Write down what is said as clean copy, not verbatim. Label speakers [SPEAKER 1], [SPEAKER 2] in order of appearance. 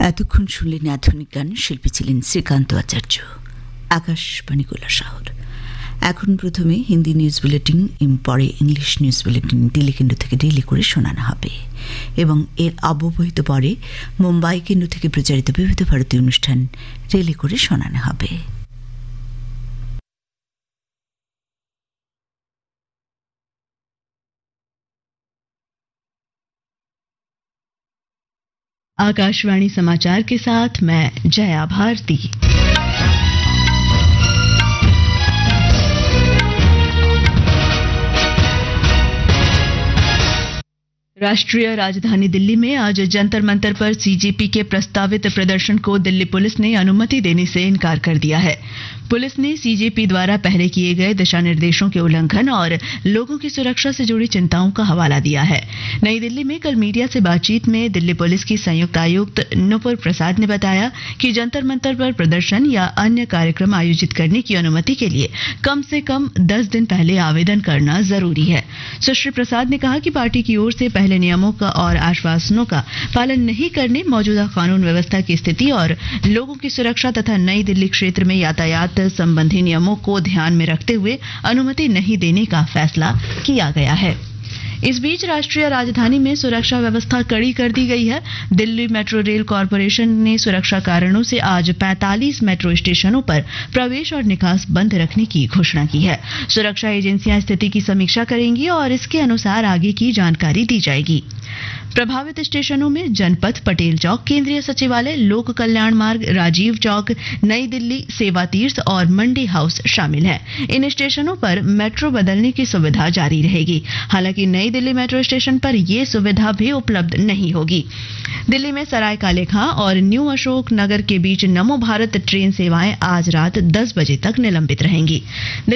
[SPEAKER 1] এতক্ষণ শুনলেন আধুনিক গান। শিল্পী ছিলেন শ্রীকান্ত আচার্য। আকাশবাণী কৈলাসহর। এখন প্রথমে হিন্দি নিউজ বুলেটিন, পরে ইংলিশ নিউজ বুলেটিন দিল্লি কেন্দ্র থেকে রিলে করে শোনানো হবে এবং এর অব্যবহিত পরে মুম্বাই কেন্দ্র থেকে প্রচারিত বিবিধ ভারতীয় অনুষ্ঠান রিলে করে শোনানো হবে।
[SPEAKER 2] आकाशवाणी समाचार के साथ मैं जया भारती। राष्ट्रीय राजधानी दिल्ली में आज जंतर मंतर पर सीजेपी के प्रस्तावित प्रदर्शन को दिल्ली पुलिस ने अनुमति देने से इनकार कर दिया है। पुलिस ने सीजेपी द्वारा पहले किए गए दिशा निर्देशों के उल्लंघन और लोगों की सुरक्षा से जुड़ी चिंताओं का हवाला दिया है। नई दिल्ली में कल मीडिया से बातचीत में दिल्ली पुलिस की संयुक्त आयुक्त नुपुर प्रसाद ने बताया कि जंतर मंतर पर प्रदर्शन या अन्य कार्यक्रम आयोजित करने की अनुमति के लिए कम से कम 10 दिन पहले आवेदन करना जरूरी है। सुश्री प्रसाद ने कहा कि पार्टी की ओर से पहले नियमों का और आश्वासनों का पालन नहीं करने, मौजूदा कानून व्यवस्था की स्थिति और लोगों की सुरक्षा तथा नई दिल्ली क्षेत्र में यातायात संबंधी नियमों को ध्यान में रखते हुए अनुमति नहीं देने का फैसला किया गया है। इस बीच राष्ट्रीय राजधानी में सुरक्षा व्यवस्था कड़ी कर दी गई है। दिल्ली मेट्रो रेल कॉरपोरेशन ने सुरक्षा कारणों से आज 45 मेट्रो स्टेशनों पर प्रवेश और निकास बंद रखने की घोषणा की है। सुरक्षा एजेंसियां स्थिति की समीक्षा करेंगी और इसके अनुसार आगे की जानकारी दी जाएगी। प्रभावित स्टेशनों में जनपथ, पटेल चौक, केंद्रीय सचिवालय, लोक कल्याण मार्ग, राजीव चौक, नई दिल्ली, सेवा तीर्थ और मंडी हाउस शामिल है। इन स्टेशनों पर मेट्रो बदलने की सुविधा जारी रहेगी। हालांकि नई दिल्ली मेट्रो स्टेशन पर यह सुविधा भी उपलब्ध नहीं होगी। दिल्ली में सराय काले खां और न्यू अशोक नगर के बीच नमो भारत ट्रेन सेवाएं आज रात 10 बजे तक निलंबित रहेंगी।